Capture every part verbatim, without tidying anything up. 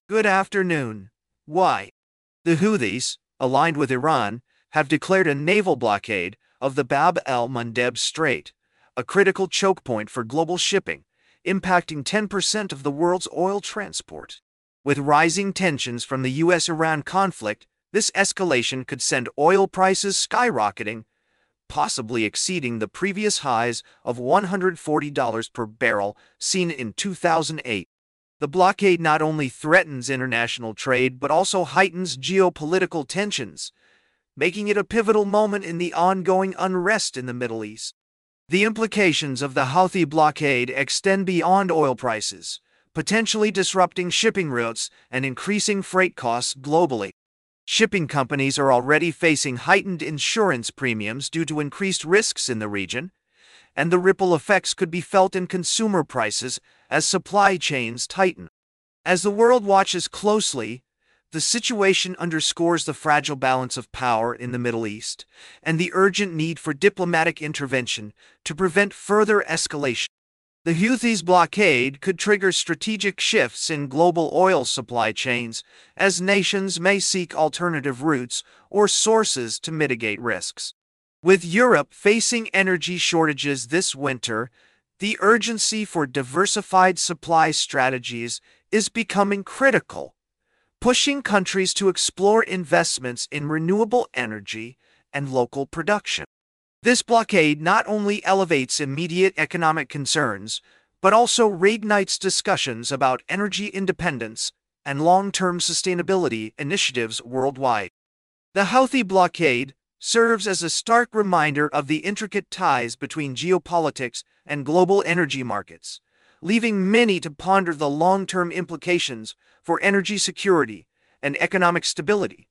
Good afternoon. Why? The Houthis, aligned with Iran, have declared a naval blockade of the Bab el-Mandeb Strait, a critical choke point for global shipping, impacting ten percent of the world's oil transport. With rising tensions from the U S Iran conflict, this escalation could send oil prices skyrocketing, possibly exceeding the previous highs of one hundred forty dollars per barrel seen in two thousand eight. The blockade not only threatens international trade but also heightens geopolitical tensions, making it a pivotal moment in the ongoing unrest in the Middle East. The implications of the Houthi blockade extend beyond oil prices, potentially disrupting shipping routes and increasing freight costs globally. Shipping companies are already facing heightened insurance premiums due to increased risks in the region, and the ripple effects could be felt in consumer prices as supply chains tighten. As the world watches closely, the situation underscores the fragile balance of power in the Middle East and the urgent need for diplomatic intervention to prevent further escalation. The Houthis' blockade could trigger strategic shifts in global oil supply chains as nations may seek alternative routes or sources to mitigate risks. With Europe facing energy shortages this winter, the urgency for diversified supply strategies is becoming critical, pushing countries to explore investments in renewable energy and local production. This blockade not only elevates immediate economic concerns, but also reignites discussions about energy independence and long-term sustainability initiatives worldwide. The Houthi blockade serves as a stark reminder of the intricate ties between geopolitics and global energy markets, leaving many to ponder the long-term implications for energy security and economic stability.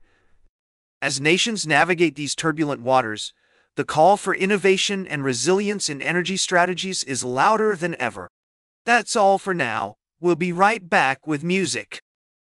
As nations navigate these turbulent waters, the call for innovation and resilience in energy strategies is louder than ever. That's all for now. We'll be right back with music.